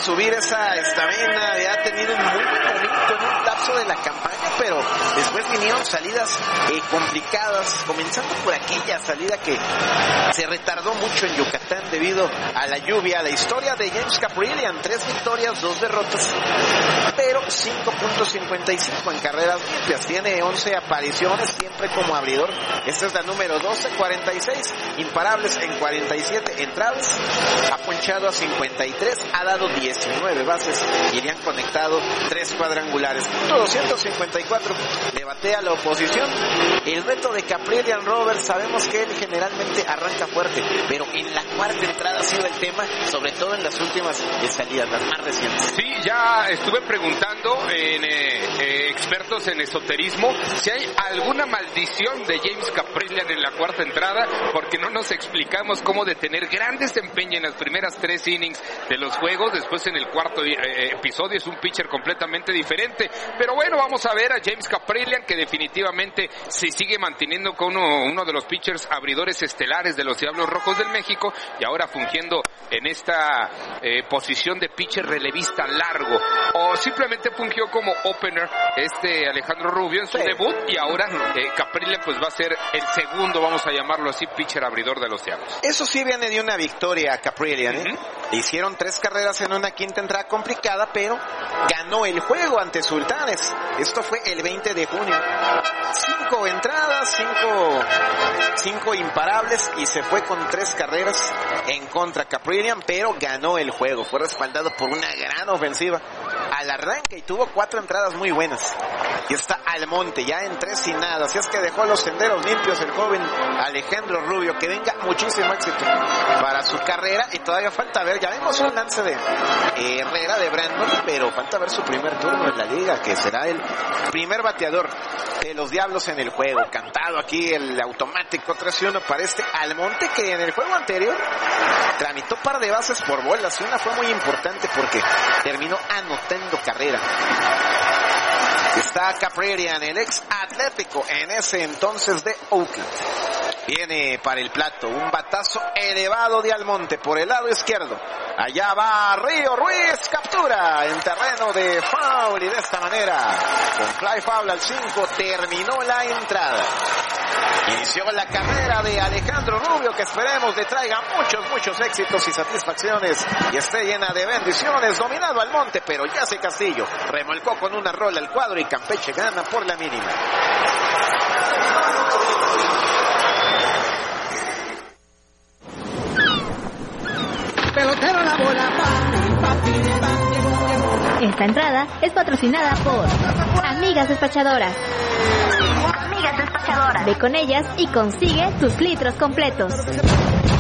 subir esa estamina, había tenido un muy buen momento en un lapso de la campaña, pero después vinieron salidas complicadas, comenzando por aquella salida que se retardó mucho en Yucatán debido a la lluvia. La historia de James Kaprielian, 3 victorias, 2 derrotas, pero 5.55 en carreras limpias, tiene 11 apariciones, siempre como abridor. Esta es la número 12, 46 imparables en 47 entradas, ha ponchado a 53, ha dado 19 bases y le han conectado 3 cuadrangulares. 254, le batea a la oposición. El reto de Kaprielian, Robert, sabemos que él generalmente arranca fuerte, pero en la cuarta entrada ha sido el tema, sobre todo en las últimas salidas, las más recientes. Sí, ya estuve preguntando en expertos en esoterismo si hay alguna maldición de James Kaprielian en la cuarta entrada, porque no nos explicamos cómo de tener gran desempeño en las primeras 3 innings de los juegos, después en el cuarto episodio es un pitcher completamente diferente. Pero bueno, vamos a ver a James Kaprielian, que definitivamente se sigue manteniendo como uno de los pitchers abridores estelares de los Diablos Rojos del México, y ahora fungiendo en esta posición de pitcher relevista largo, o simplemente fungió como opener Alejandro Rubio en su debut, y ahora Kaprielian pues va a ser el segundo, vamos a llamarlo así, pitcher abridor de los Diablos. Eso sí viene de una victoria a Kaprielian, ¿eh? Le hicieron 3 carreras en una quinta entrada complicada, pero ganó el juego ante Sultanes. Esto fue el 20 de junio. 5 entradas, 5 imparables, y se fue con 3 carreras en contra Kaprielian, pero ganó el juego. Fue respaldado por una gran ofensiva al arranque y tuvo 4 entradas muy buenas. Y está Almonte ya en 3 y nada, así es que dejó los senderos limpios el joven Alejandro Rubio. Que venga muchísimo éxito para su carrera, y todavía falta ver, ya vimos un lance de Herrera, de Brandon, pero falta ver su primer turno en la liga, que será el primer bateador de los Diablos en el juego. Cantado aquí el automático 3-1 para Almonte, que en el juego anterior tramitó par de bases por bolas, y una fue muy importante porque terminó anotando carrera. Está Kaprielian, el ex Atlético en ese entonces de Oakland. Viene para el plato un batazo elevado de Almonte por el lado izquierdo. Allá va Río Ruiz, captura en terreno de foul, y de esta manera, con fly foul al 5, terminó la entrada. Inició la carrera de Alejandro Rubio, que esperemos le traiga muchos éxitos y satisfacciones y esté llena de bendiciones. Dominado Almonte, pero Yassi Castillo remolcó con una rola al cuadro y Campeche gana por la mínima. Pelotero la bola, Esta entrada es patrocinada por Amigas Despachadoras. Ve con ellas y consigue tus litros completos.